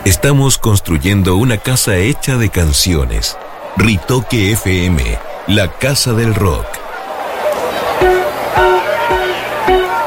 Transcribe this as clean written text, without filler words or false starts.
Estamos construyendo una casa hecha de canciones. Ritoque FM, la casa del rock.